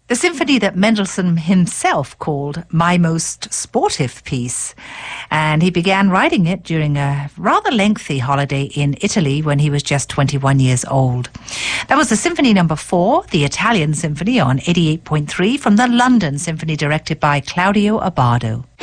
The symphony that Mendelssohn himself called My Most Sportive Piece. And he began writing it during a rather lengthy holiday in Italy when he was just 21 years old. That was the Symphony No. 4, the Italian Symphony on 88.3 from the London Symphony directed by Claudio Abbado.